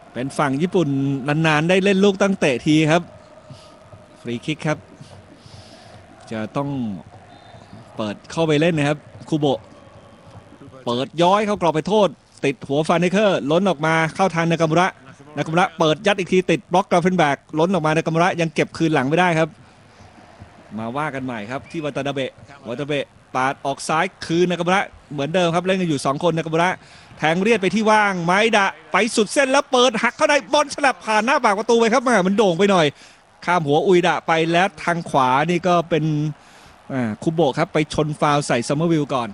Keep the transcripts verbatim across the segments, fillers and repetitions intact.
เป็นฝั่งญี่ปุ่นนานๆได้เล่นลูกตั้งเตะทีครับฟรีคิกครับจะต้องเปิดเข้าไปเล่นนะครับคูโบะเปิดย้อยเข้ากรอบไปโทษติดหัวฟานเนเคอร์ล้นออกมาเข้าทางนากามุระนากามุระเปิดยัดอีกทีติดบล็อกกราเฟนแบกล้นออกมานากามุระยังเก็บคืนหลังไม่ได้ครับมาว่ากันใหม่ครับที่วัตนาเบะวัตนาเบะปาดออกซ้ายคืนนากามุระเหมือนเดิมครับเล่นกันอยู่สองคนนากามุระแทงเรียดไปที่ว่างไม้ดะไปสุดเส้นแล้วเปิดหักเข้าในบอลฉลับผ่านหน้าปากประตูไปครับมันโด่งไปหน่อยข้ามหัวอุยดะไปแล้วทางขวานี่ก็เป็นคุโบะครับไปชนฟาวใส่ซัมเมอร์วิลก่อน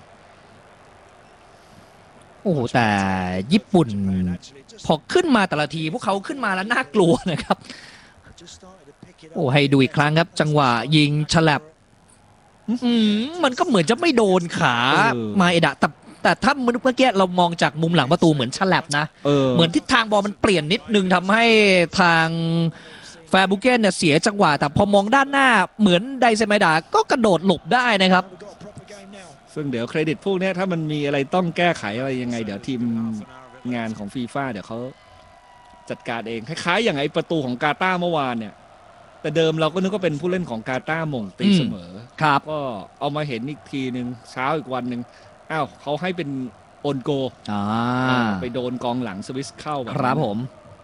โอ้โหแต่ญี่ปุ่นพอขึ้นมาแต่ละทีพวกเขาขึ้นมาแล้วน่ากลัวนะครับโอ้ให้ดูอีกครั้งครับจังหวะยิงฉลับมันก็เหมือนจะไม่โดนขามาเอดะแต่แต่ถ้าเมื่อกี้เรามองจากมุมหลังประตูเหมือนฉลับนะเออเหมือนทิศทางบอลมันเปลี่ยนนิดนึงทำให้ทางแฟร์บุเกนเนี่ยเสียจังหวะแต่พอมองด้านหน้าเหมือนไดเซมาดะก็กระโดดหลบได้นะครับซึ่งเดี๋ยวเครดิตพวกนี้ถ้ามันมีอะไรต้องแก้ไขอะไรยังไงเดี๋ยวทีมงานของฟีฟ่าเดี๋ยวเขาจัดการเองคล้ายๆอย่างไอประตูของกาตาร์เมื่อวานเนี่ยแต่เดิมเราก็นึกว่าเป็นผู้เล่นของกาตาร์มงตีเสมอครับก็เอามาเห็นอีกทีหนึ่งเช้าอีกวันหนึ่งอ้าวเขาให้เป็นโอนโกไปโดนกองหลังสวิสเข้าครับผม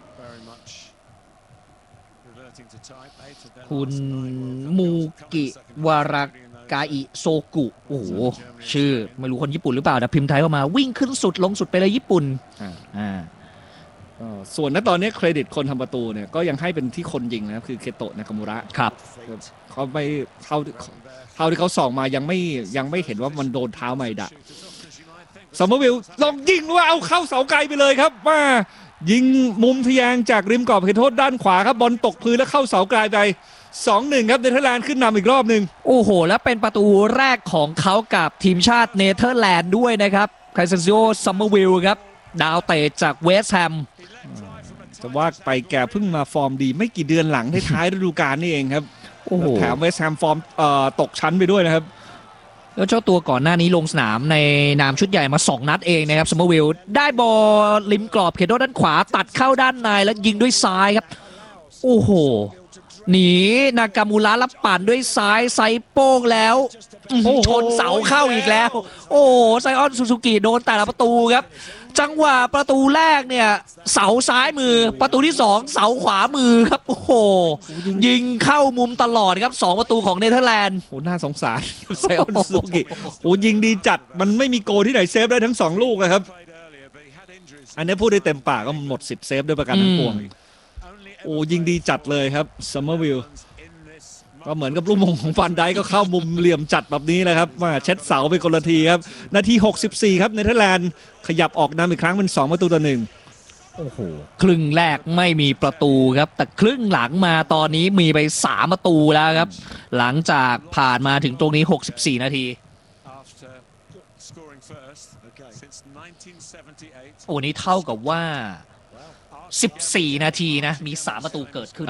คุณมูกิวารากาอิโซกุโอ้โหชื่อไม่รู้คนญี่ปุ่นหรือเปล่าแต่พิมพ์ไทยเข้ามาวิ่งขึ้นสุดลงสุดไปเลยญี่ปุ่นอ่าส่วนณตอนนี้เครดิตคนทำประตูเนี่ยก็ยังให้เป็นที่คนยิงนะคือเคโตะนากามุระครับเขาไม่เท่าเท่าที่เขาส่องมายังไม่ยังไม่เห็นว่ามันโดนเท้าไมดะซัมเมอร์วิลลองยิงว่าเอาเข้าเสาไกลไปเลยครับมายิงมุมทะแยงจากริมกรอบเขตโทษด้านขวาครับบอลตกพื้นแล้วเข้าเสาไกลไป สองหนึ่ง ครับเนเธอร์แลนด์ขึ้นนำอีกรอบหนึ่งโอ้โหแล้วเป็นประตูแรกของเขากับทีมชาติเนเธอร์แลนด์ด้วยนะครับไคเซนซิโอซัมเมอร์วิลครับดาวเตะจากเวสต์แฮมแต่ว่าไปแกเพิ่งมาฟอร์มดีไม่กี่เดือนหลังท้ายฤดูกาลนี่เองครับโอ้โหแถมเวสต์แฮมฟอร์มตกชั้นไปด้วยนะครับแล้วเจ้าตัวก่อนหน้านี้ลงสนามในนามชุดใหญ่มาสองนัดเองนะครับซัมเมอร์วิลได้บอลริมกรอบเขตโทษด้านขวาตัดเข้าด้านในแล้วยิงด้วยซ้ายครับโอ้โหหนีนากามูระรับปั่นด้วยซ้ายไซโป้งแล้วชนเสาเข้าอีกแล้วโอ้ไซออนซูซูกิโดนแต่ละประตูครับจังหวะประตูแรกเนี่ยเสาซ้ายมือประตูที่สองเสาขวามือครับโอ้โหยิงเข้ามุมตลอดครับสองประตูของเนเธอร์แลนด์โอ้น่าสงสารไซออนซูซูกิโอ้ยิงดีจัดมันไม่มีโกที่ไหนเซฟได้ทั้งสองลูกเลยครับอันนี้พูดได้เต็มปากก็หมดสิทธิ์เซฟด้วยประการทั้งปวงโอ้ยิงดีจัดเลยครับซัมเมอร์วิลก็เหมือนกับลูกมงของฟันไดก็เข้ามุมเหลี่ยมจัดแบบนี้แหละครับมาเช็ดเสาไปคนละทีครับนาทีหกสิบสี่ครับเนเธอร์แลนด์ขยับออกนำอีกครั้งเป็นสองประตูต่อหนึ่งโอ้โหครึ่งแรกไม่มีประตูครับแต่ครึ่งหลังมาตอนนี้มีไปสามประตูแล้วครับหลังจากผ่านมาถึงตรงนี้หกสิบสี่นาทีโอ้นี้เท่ากับว่าสิบสี่นาทีนะมีสามประตูเกิดขึ้น